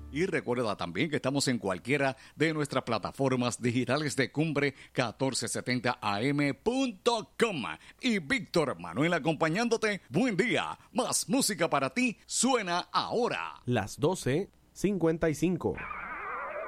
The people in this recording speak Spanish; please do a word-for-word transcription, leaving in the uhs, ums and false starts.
Y recuerda también que estamos en cualquiera de nuestras plataformas digitales de Cumbre catorce setenta a m punto com. Y Víctor Manuel acompañándote. Buen día. Más música para ti suena ahora. Las doce cincuenta y cinco.